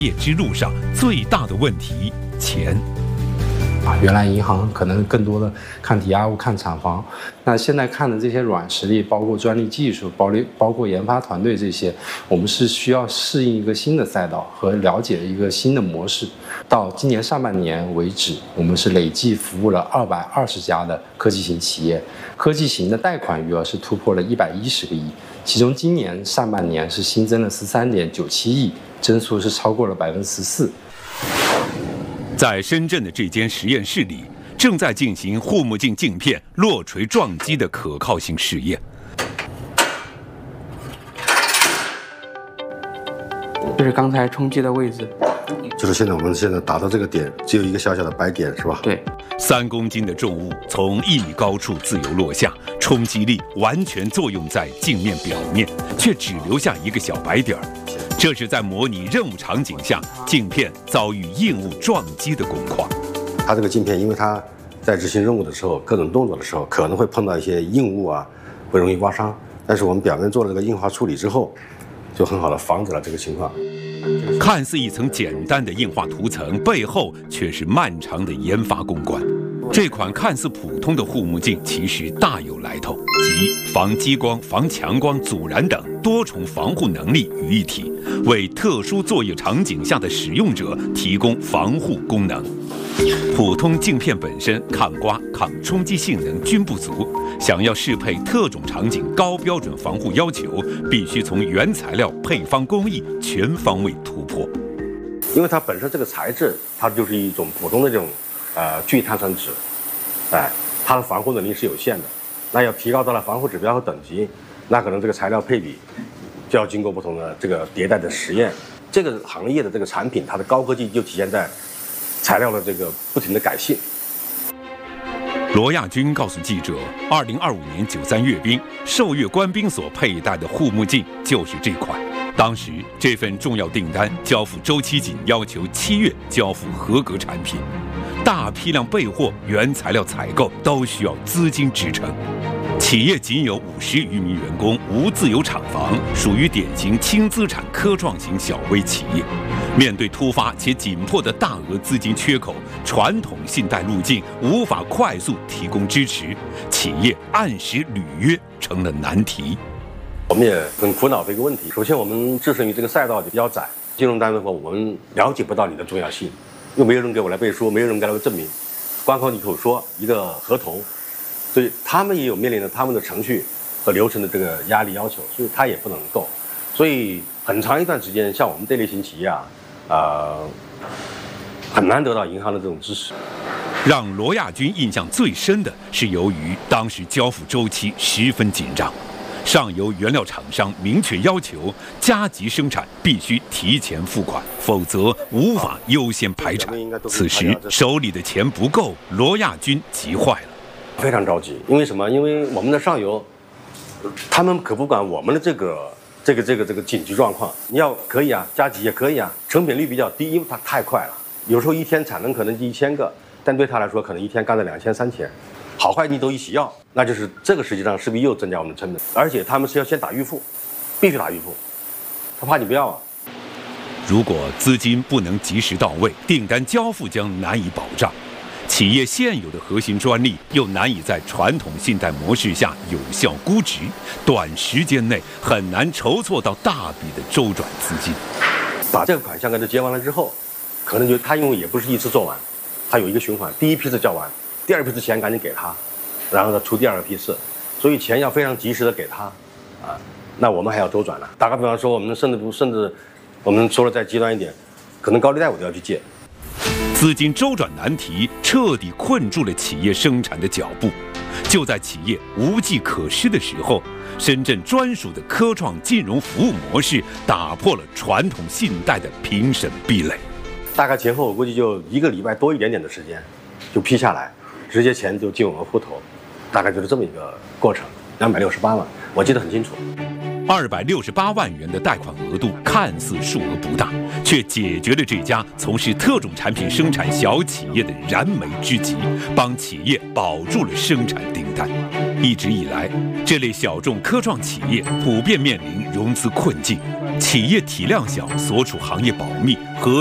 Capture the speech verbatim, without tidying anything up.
业之路上最大的问题——钱。 啊，原来银行可能更多的看抵押物、看厂房，那现在看的这些软实力，包括专利技术、包包括研发团队这些，我们是需要适应一个新的赛道和了解一个新的模式。到今年上半年为止，我们是累计服务了二百二十家的科技型企业，科技型的贷款余额是突破了一百一十个亿，其中今年上半年是新增了十三点九七亿，增速是超过了百分之十四。 在深圳的这间实验室里，正在进行护目镜镜片落锤撞击的可靠性试验。 这是刚才冲击的位置， 就是现在我们现在打到这个点，只有一个小小的白点，是吧？ 对。 三公斤的重物从一米高处自由落下，冲击力完全作用在镜面表面，却只留下一个小白点儿。这是在模拟任务场景下，镜片遭遇硬物撞击的工况。 它这个镜片，因为它在执行任务的时候，各种动作的时候，可能会碰到一些硬物啊，会容易刮伤。但是我们表面做了这个硬化处理之后，就很好的防止了这个情况。 看似一层简单的硬化涂层，背后却是漫长的研发攻关。这款看似普通的护目镜其实大有来头，集防激光、防强光、阻燃等多重防护能力于一体，为特殊作业场景下的使用者提供防护功能。普通镜片本身抗刮、抗冲击性能均不足，想要适配特种场景高标准防护要求，必须从原材料、配方工艺全方位突破。 因为它本身这个材质，它就是一种普通的这种呃聚碳酸酯，哎，它的防护能力是有限的。那要提高到了防护指标和等级，那可能这个材料配比就要经过不同的这个迭代的实验。这个行业的这个产品，它的高科技就体现在材料的这个不停的改进。 罗亚军告诉记者，二零二五年九三阅兵，受阅官兵所佩戴的护目镜就是这款。当时这份重要订单交付周期紧，要求七月交付合格产品，大批量备货、原材料采购都需要资金支撑。企业仅有五十余名员工，无自有厂房，属于典型轻资产科创型小微企业。面对突发且紧迫的大额资金缺口，传统信贷路径无法快速提供支持，企业按时履约成了难题。 我们也很苦恼的一个问题。首先，我们置身于这个赛道就比较窄，金融单位的话，我们了解不到你的重要性，又没有人给我来背书，没有人给我来证明，光靠你口说一个合同，所以他们也有面临着他们的程序和流程的这个压力要求，所以他也不能够。所以很长一段时间，像我们这类型企业啊，呃，很难得到银行的这种支持。 让罗亚军印象最深的是，由于当时交付周期十分紧张。上游原料厂商明确要求，加急生产必须提前付款，否则无法优先排产。此时手里的钱不够，罗亚军急坏了， 非常着急。因为什么？因为我们的上游，他们可不管我们的这个这个这个这个紧急状况。你要可以啊，加急也可以啊，成本率比较低，因为它太快了。有时候一天产能可能就一千个，但对他来说可能一天干了两千三千。好坏你都一起要，那就是这个实际上势必又增加我们的成本，而且他们是要先打预付，必须打预付，他怕你不要啊。 如果资金不能及时到位，订单交付将难以保障，企业现有的核心专利又难以在传统信贷模式下有效估值，短时间内很难筹措到大笔的周转资金。 把这个款项跟他结完了之后，可能就他因为也不是一次做完，他有一个循环，第一批次交完。第二批次钱赶紧给他，然后呢出第二个批次，所以钱要非常及时的给他，啊，那我们还要周转呢。打个比方说，我们甚至不甚至，我们说的再极端一点，可能高利贷我都要去借。 资金周转难题彻底困住了企业生产的脚步。就在企业无计可施的时候，深圳专属的科创金融服务模式打破了传统信贷的评审壁垒。 大概前后我估计就一个礼拜多一点点的时间，就批下来。直接钱就进我们户头，大概就是这么一个过程。两百六十八万，我记得很清楚。 二百六十八万元的贷款额度看似数额不大，却解决了这家从事特种产品生产小企业的燃眉之急，帮企业保住了生产订单。一直以来，这类小众科创企业普遍面临融资困境， 企业体量小，所处行业保密和